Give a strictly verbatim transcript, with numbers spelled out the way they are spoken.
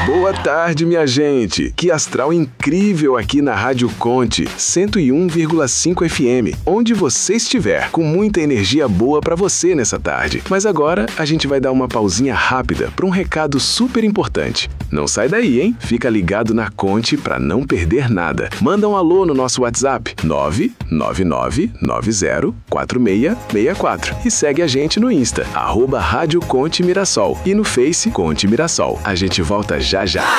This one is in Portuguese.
Boa tarde, minha gente! Que astral incrível aqui na Rádio Conte, cento e um vírgula cinco F M, onde você estiver, com muita energia boa pra você nessa tarde. Mas agora a gente vai dar uma pausinha rápida para um recado super importante. Não sai daí, hein? Fica ligado na Conte pra não perder nada. Manda um alô no nosso WhatsApp nove nove nove nove zero quatro seis seis quatro e segue a gente no Insta, arroba Rádio Conte Mirassol, e no Face Conte Mirassol. A gente volta já já.